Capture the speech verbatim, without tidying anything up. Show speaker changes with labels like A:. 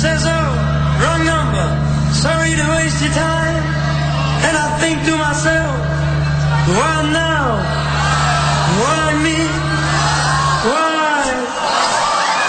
A: says, oh, wrong number, sorry to waste your time. And I think to myself, well now,